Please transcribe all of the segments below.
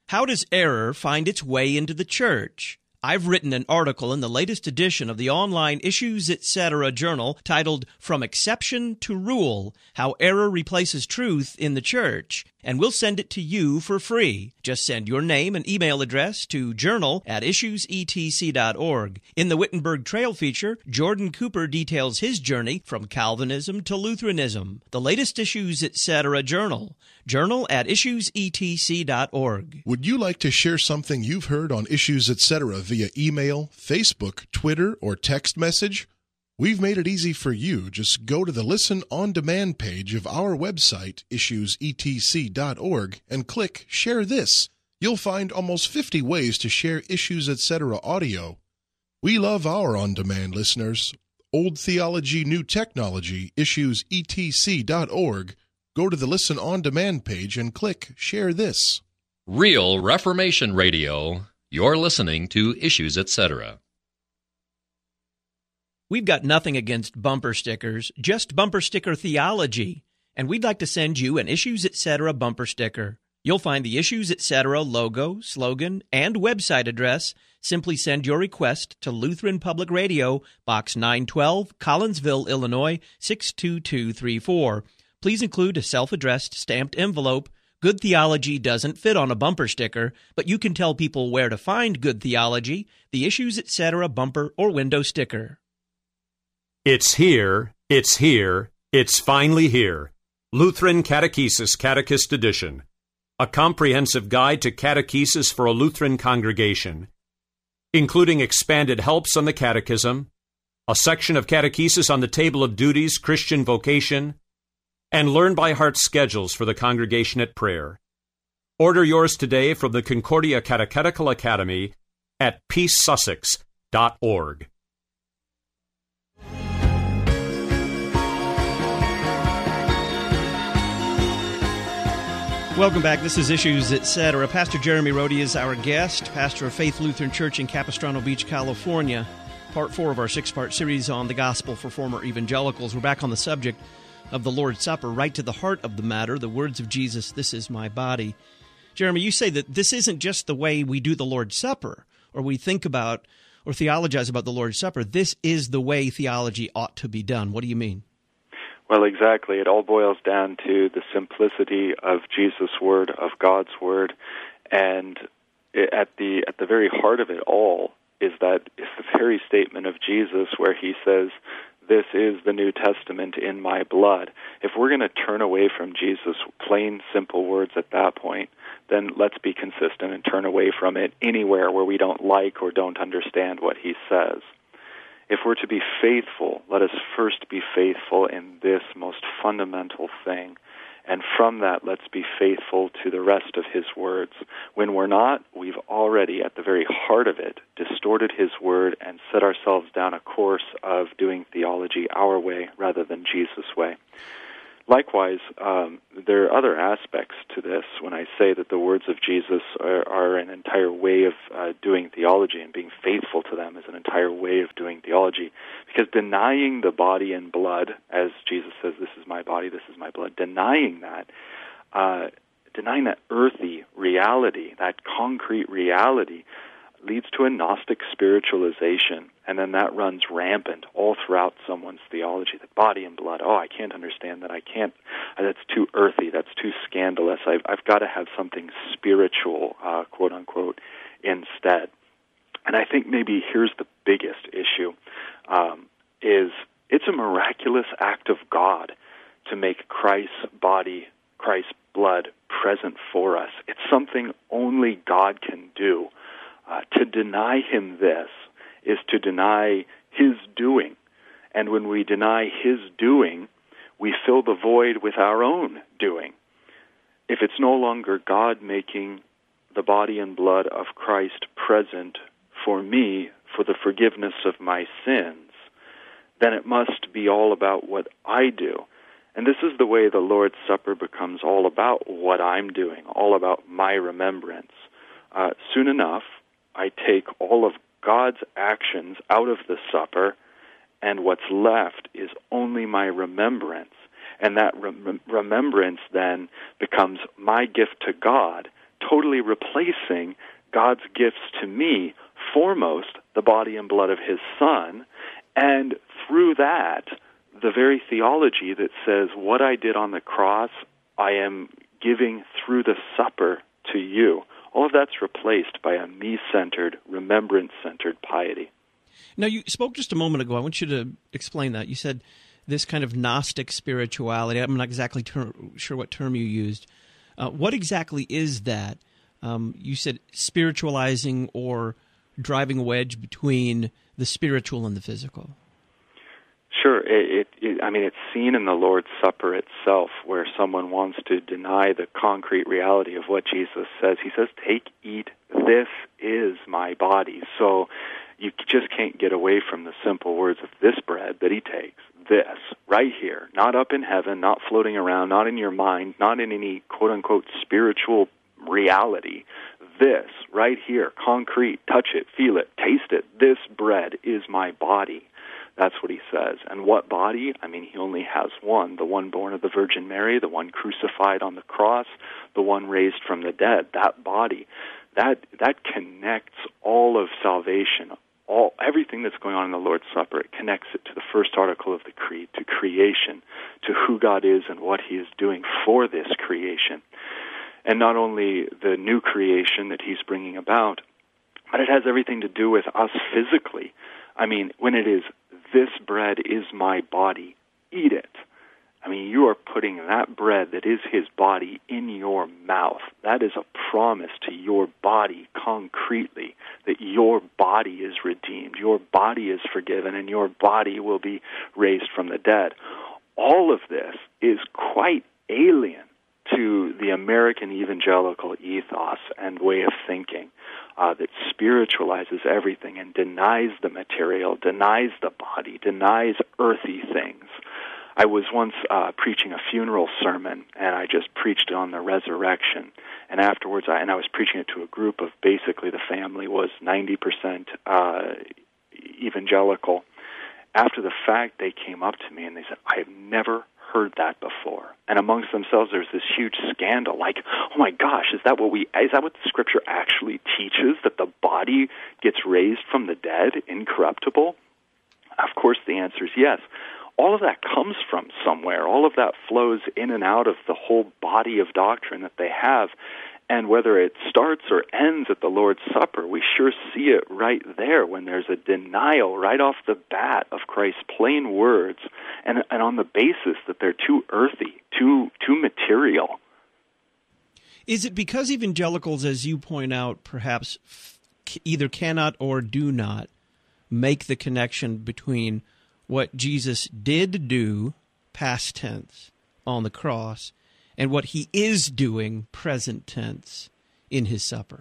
How does error find its way into the church? I've written an article in the latest edition of the online Issues Etc. journal titled From Exception to Rule, How Error Replaces Truth in the Church, and we'll send it to you for free. Just send your name and email address to journal@issuesetc.org. In the Wittenberg Trail feature, Jordan Cooper details his journey from Calvinism to Lutheranism. The latest Issues Etc. journal, journal@issuesetc.org. Would you like to share something you've heard on Issues Etc. via email, Facebook, Twitter, or text message? We've made it easy for you. Just go to the Listen On Demand page of our website, issuesetc.org, and click Share This. You'll find almost 50 ways to share Issues Etc. audio. We love our on-demand listeners. Old Theology, New Technology, issuesetc.org. Go to the Listen On Demand page and click Share This. Real Reformation Radio. You're listening to Issues Etc. We've got nothing against bumper stickers, just bumper sticker theology, and we'd like to send you an Issues Etc. bumper sticker. You'll find the Issues Etc. logo, slogan, and website address. Simply send your request to Lutheran Public Radio, Box 912, Collinsville, Illinois, 62234. Please include a self-addressed stamped envelope. Good theology doesn't fit on a bumper sticker, but you can tell people where to find good theology, the Issues Etc. bumper or window sticker. It's here, it's here, it's finally here. Lutheran Catechesis Catechist Edition. A comprehensive guide to catechesis for a Lutheran congregation, including expanded helps on the catechism, a section of catechesis on the table of duties, Christian vocation, and learn-by-heart schedules for the congregation at prayer. Order yours today from the Concordia Catechetical Academy at peacesussex.org. Welcome back. This is Issues Etc. Pastor Jeremy Rhodey is our guest, pastor of Faith Lutheran Church in Capistrano Beach, California. Part 4 of our 6-part series on the gospel for former evangelicals. We're back on the subject of the Lord's Supper, right to the heart of the matter, the words of Jesus, "This is my body." Jeremy, you say that this isn't just the way we do the Lord's Supper, or we think about or theologize about the Lord's Supper. This is the way theology ought to be done. What do you mean? Well, exactly. It all boils down to the simplicity of Jesus' Word, of God's Word, and at the very heart of it all is the very statement of Jesus where he says, "This is the New Testament in my blood." If we're going to turn away from Jesus' plain, simple words at that point, then let's be consistent and turn away from it anywhere where we don't like or don't understand what he says. If we're to be faithful, let us first be faithful in this most fundamental thing. And from that, let's be faithful to the rest of his words. When we're not, we've already, at the very heart of it, distorted his word and set ourselves down a course of doing theology our way rather than Jesus' way. Likewise, there are other aspects to this when I say that the words of Jesus are an entire way of doing theology, and being faithful to them is an entire way of doing theology. Because denying the body and blood, as Jesus says, "This is my body, this is my blood," denying that earthy reality, that concrete reality, leads to a Gnostic spiritualization, and then that runs rampant all throughout someone's theology. The body and blood, I can't understand that, that's too earthy, that's too scandalous, I've got to have something spiritual, quote-unquote, instead. And I think maybe here's the biggest issue, is it's a miraculous act of God to make Christ's body, Christ's blood present for us. It's something only God can do. To deny him this is to deny his doing. And when we deny his doing, we fill the void with our own doing. If it's no longer God making the body and blood of Christ present for me for the forgiveness of my sins, then it must be all about what I do. And this is the way the Lord's Supper becomes all about what I'm doing, all about my remembrance. Soon enough, I take all of God's actions out of the supper, and what's left is only my remembrance. And that remembrance then becomes my gift to God totally replacing God's gifts to me, foremost the body and blood of his Son, and through that, the very theology that says what I did on the cross, I am giving through the supper to you. All of that's replaced by a me-centered, remembrance-centered piety. Now, you spoke just a moment ago. I want you to explain that. You said this kind of Gnostic spirituality. I'm not exactly sure what term you used. What exactly is that? You said spiritualizing or driving a wedge between the spiritual and the physical. Sure. It's seen in the Lord's Supper itself, where someone wants to deny the concrete reality of what Jesus says. He says, "Take, eat, this is my body." So you just can't get away from the simple words of this bread that he takes, this, right here, not up in heaven, not floating around, not in your mind, not in any quote-unquote spiritual reality. This, right here, concrete, touch it, feel it, taste it. This bread is my body. That's what he says. And what body? He only has one, the one born of the Virgin Mary, the one crucified on the cross, the one raised from the dead. That body, that connects all of salvation, everything that's going on in the Lord's Supper. It connects it to the first article of the Creed, to creation, to who God is and what he is doing for this creation. And not only the new creation that he's bringing about, but it has everything to do with us physically. When it is, this bread is my body, eat it. You are putting that bread that is his body in your mouth. That is a promise to your body concretely, that your body is redeemed, your body is forgiven, and your body will be raised from the dead. All of this is quite alien to the American evangelical ethos and way of thinking that spiritualizes everything and denies the material, denies the body, denies earthy things. I was once preaching a funeral sermon, and I just preached on the resurrection. And afterwards, I was preaching it to a group of basically the family was 90% evangelical. After the fact, they came up to me and they said, "I have never heard that before." And amongst themselves, there's this huge scandal, like, "Oh my gosh, is that what the Scripture actually teaches, that the body gets raised from the dead, incorruptible?" Of course, the answer is yes. All of that comes from somewhere. All of that flows in and out of the whole body of doctrine that they have. And whether it starts or ends at the Lord's Supper, we sure see it right there when there's a denial right off the bat of Christ's plain words, and on the basis that they're too earthy, too material. Is it because evangelicals, as you point out, perhaps either cannot or do not make the connection between what Jesus did do, past tense, on the cross, and what he is doing, present tense, in his supper?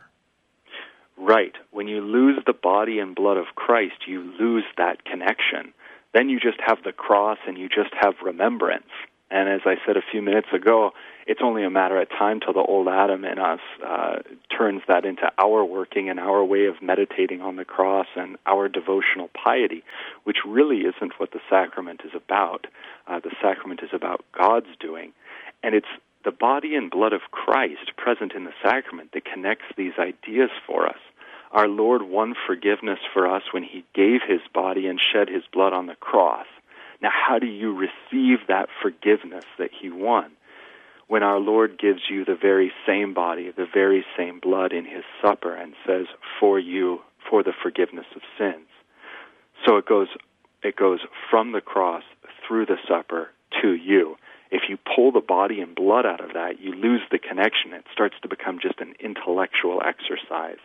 Right. When you lose the body and blood of Christ, you lose that connection. Then you just have the cross and you just have remembrance. And as I said a few minutes ago, it's only a matter of time till the old Adam in us turns that into our working and our way of meditating on the cross and our devotional piety, which really isn't what the sacrament is about. The sacrament is about God's doing. And it's the body and blood of Christ present in the sacrament that connects these ideas for us. Our Lord won forgiveness for us when he gave his body and shed his blood on the cross. Now, how do you receive that forgiveness that he won? When our Lord gives you the very same body, the very same blood in his supper and says, "For you, for the forgiveness of sins." So it goes from the cross through the supper to you. If you pull the body and blood out of that, you lose the connection. It starts to become just an intellectual exercise.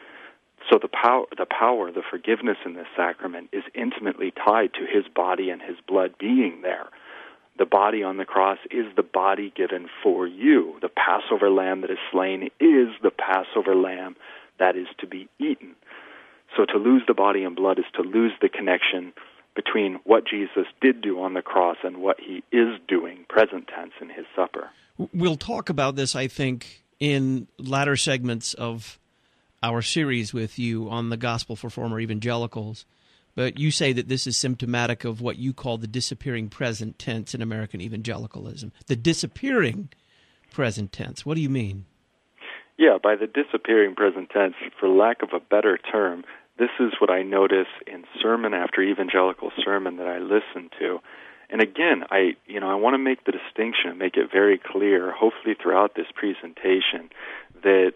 So the power, the forgiveness in this sacrament is intimately tied to his body and his blood being there. The body on the cross is the body given for you. The Passover lamb that is slain is the Passover lamb that is to be eaten. So to lose the body and blood is to lose the connection between what Jesus did do on the cross and what he is doing, present tense, in his supper. We'll talk about this, I think, in latter segments of our series with you on the gospel for former evangelicals. But you say that this is symptomatic of what you call the disappearing present tense in American evangelicalism. The disappearing present tense. What do you mean? Yeah, by the disappearing present tense, for lack of a better term, this is what I notice in sermon after evangelical sermon that I listen to. And again, I want to make the distinction and make it very clear, hopefully throughout this presentation, that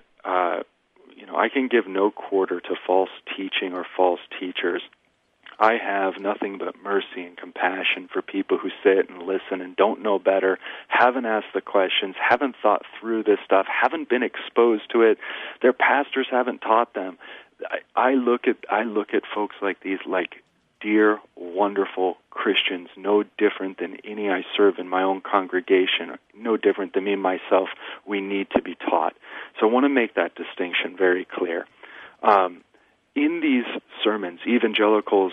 I can give no quarter to false teaching or false teachers. I have nothing but mercy and compassion for people who sit and listen and don't know better, haven't asked the questions, haven't thought through this stuff, haven't been exposed to it. Their pastors haven't taught them. I look at folks like these like dear, wonderful Christians, no different than any I serve in my own congregation, no different than me myself. We need to be taught. So I want to make that distinction very clear. In these sermons, evangelical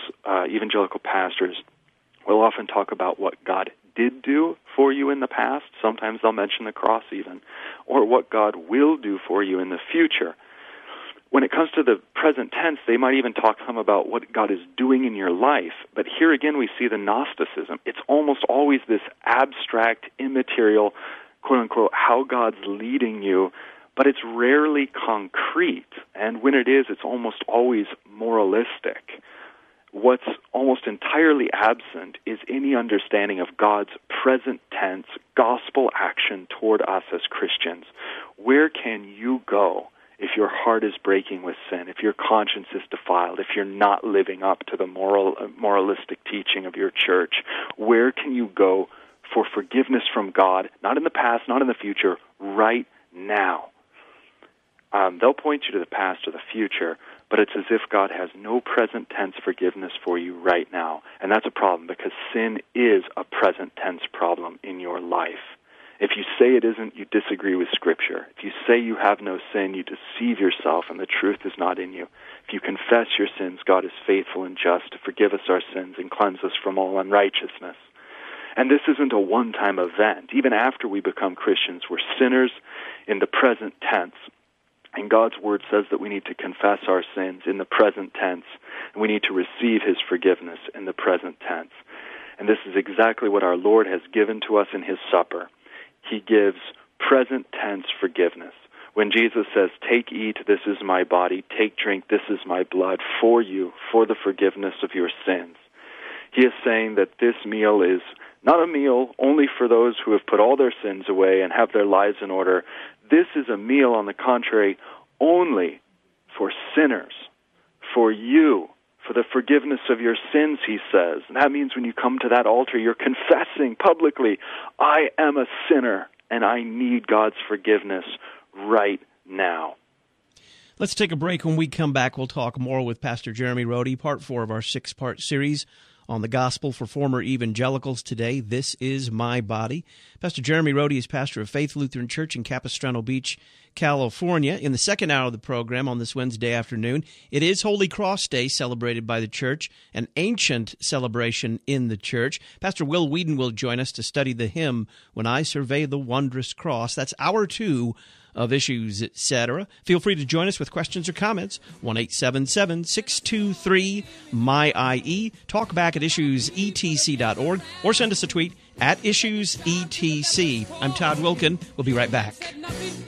pastors will often talk about what God did do for you in the past. Sometimes they'll mention the cross even, or what God will do for you in the future. When it comes to the present tense, they might even talk some about what God is doing in your life. But here again, we see the Gnosticism. It's almost always this abstract, immaterial, quote-unquote, how God's leading you, but it's rarely concrete. And when it is, it's almost always moralistic. What's almost entirely absent is any understanding of God's present tense gospel action toward us as Christians. Where can you go if your heart is breaking with sin, if your conscience is defiled, if you're not living up to the moralistic teaching of your church? Where can you go for forgiveness from God, not in the past, not in the future, right now? They'll point you to the past or the future, but it's as if God has no present tense forgiveness for you right now. And that's a problem because sin is a present tense problem in your life. If you say it isn't, you disagree with Scripture. If you say you have no sin, you deceive yourself and the truth is not in you. If you confess your sins, God is faithful and just to forgive us our sins and cleanse us from all unrighteousness. And this isn't a one-time event. Even after we become Christians, we're sinners in the present tense. And God's Word says that we need to confess our sins in the present tense, and we need to receive His forgiveness in the present tense. And this is exactly what our Lord has given to us in His supper. He gives present tense forgiveness. When Jesus says, "Take, eat, this is my body. Take, drink, this is my blood for you, for the forgiveness of your sins." He is saying that this meal is not a meal only for those who have put all their sins away and have their lives in order. This is a meal, on the contrary, only for sinners, for you, for the forgiveness of your sins, he says. And that means when you come to that altar, you're confessing publicly, I am a sinner and I need God's forgiveness right now. Let's take a break. When we come back, we'll talk more with Pastor Jeremy Rode, part 4 of our 6-part series on the gospel for former evangelicals today. This is my body. Pastor Jeremy Rode is pastor of Faith Lutheran Church in Capistrano Beach, California. In the second hour of the program on this Wednesday afternoon, it is Holy Cross Day, celebrated by the church, an ancient celebration in the church. Pastor Will Whedon will join us to study the hymn, When I Survey the Wondrous Cross. That's hour 2 of Issues, Etc. Feel free to join us with questions or comments. 1-877-623-MY-IE. Talk back at issuesetc.org or send us a tweet at issuesetc. I'm Todd Wilkin. We'll be right back.